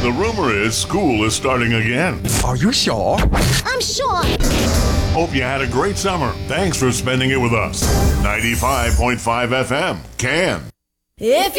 the rumor is school is starting again. Are you sure? I'm sure. Hope you had a great summer. Thanks for spending it with us. 95.5 FM, Can. If